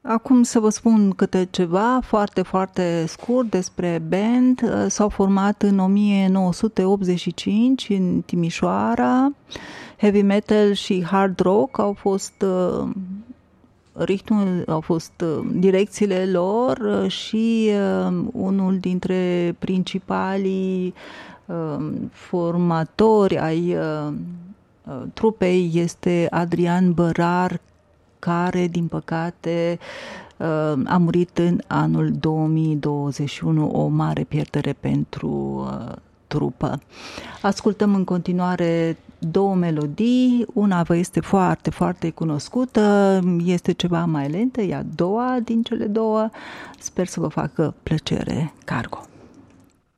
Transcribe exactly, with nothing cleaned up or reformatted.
Acum să vă spun câte ceva foarte, foarte scurt despre band. S-au format în o mie nouă sute optzeci și cinci în Timișoara. Heavy metal și hard rock au fost ritmul, au fost direcțiile lor și unul dintre principalii formatori ai trupei este Adrian Bărar, care, din păcate, a murit în anul două mii douăzeci și unu, o mare pierdere pentru trupă. Ascultăm în continuare două melodii, una vă este foarte, foarte cunoscută, este ceva mai lentă, e a doua din cele două, sper să vă facă plăcere. Cargo.